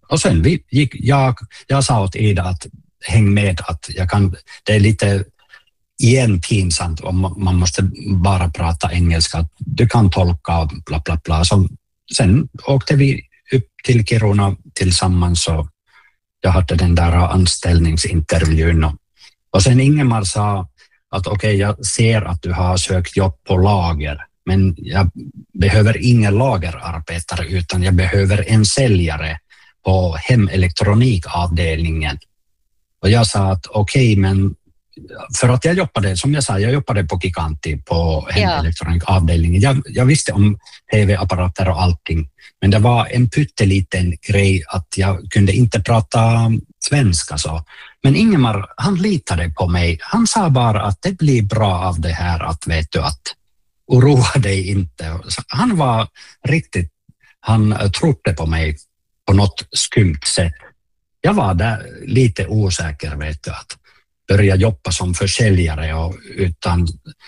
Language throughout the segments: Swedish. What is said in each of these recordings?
Och sen jag sa åt Ida att häng med, att det är lite igen pinsamt om man måste bara prata engelska, att du kan tolka bla bla bla. Så sen åkte vi upp till Kiruna tillsammans och jag hade den där anställningsintervjun och sen Ingemar sa att okej, jag ser att du har sökt jobb på lager, men jag behöver ingen lagerarbetare utan jag behöver en säljare på hemelektronikavdelningen. Och jag sa att okej, men för att jag jobbade på Giganti på hemelektronikavdelningen. Jag visste om tv-apparater och allting, men det var en pytteliten grej att jag kunde inte prata svenska så. Men Ingemar, han litade på mig. Han sa bara att det blir bra av det här, att vet du, att oroa dig inte. Han var riktigt, han trodde på mig på något skumt sätt. Jag var där lite osäker, vet du, att börja jobba som försäljare och utan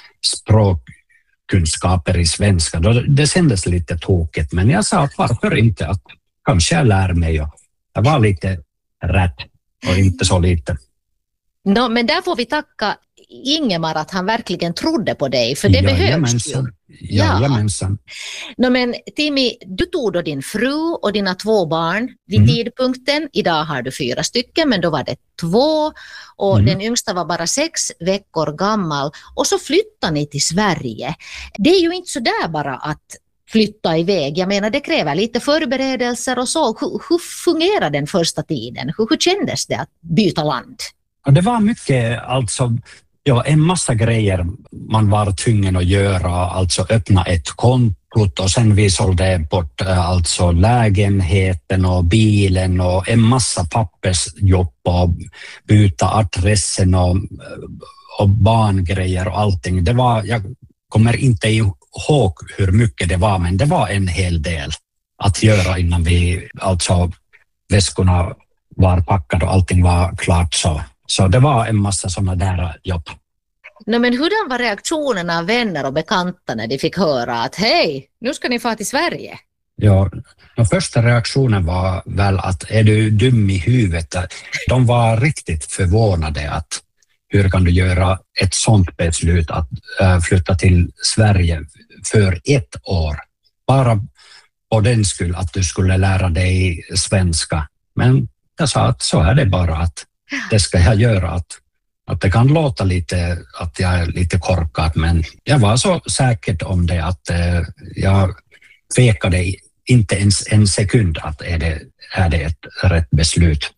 språkkunskaper i svenska. Det kändes lite tokigt, men jag sa att varför inte, att kanske jag lär mig. Och jag var lite rädd och inte så lite. Men där får vi tacka Ingemar att han verkligen trodde på dig, för det behövs ju. Jajamensan. Men Timmy, du tog då din fru och dina 2 barn vid tidpunkten. Idag har du 4 stycken, men då var det 2 och den yngsta var bara 6 veckor gammal. Och så flyttade ni till Sverige. Det är ju inte så där bara att flytta iväg. Jag menar, det kräver lite förberedelser och så. Hur fungerar den första tiden? Hur kändes det att byta land? Och det var mycket, alltså, en massa grejer man var tvungen att göra, alltså öppna ett konto och sen vi sålde bort alltså lägenheten och bilen och en massa pappersjobb och byta adressen och barngrejer och allting. Det var, jag kommer inte ihåg hur mycket det var, men det var en hel del att göra innan väskorna var packade och allting var klart så det var en massa sådana där jobb. Men hurdan var reaktionen av vänner och bekanta när de fick höra att hej, nu ska ni få till Sverige? Ja, den första reaktionen var väl att är du dum i huvudet? De var riktigt förvånade att hur kan du göra ett sånt beslut att flytta till Sverige för 1 år? Bara på den skull att du skulle lära dig svenska. Men jag sa att så är det bara, att det ska jag göra, att det kan låta lite att jag är lite korkad, men jag var så säker om det att jag tvekade inte ens en sekund att är det ett rätt beslut.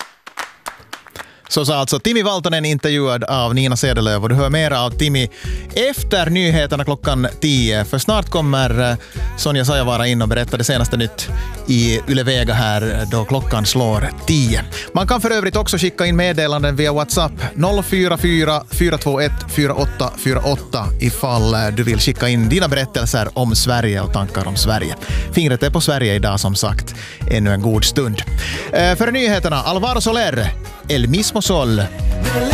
Så sa alltså Timmy Valtonen, intervjuad av Nina Sedelöv, och du hör mera av Timmy efter nyheterna klockan 10. För snart kommer Sonja Sajavara in och berätta det senaste nytt i Yle Vega här då klockan slår 10. Man kan för övrigt också skicka in meddelanden via WhatsApp 044 421 4848 ifall du vill skicka in dina berättelser om Sverige och tankar om Sverige. Fingret är på Sverige idag, som sagt. Ännu en god stund. För nyheterna, Alvaro Soler, El mismo sol.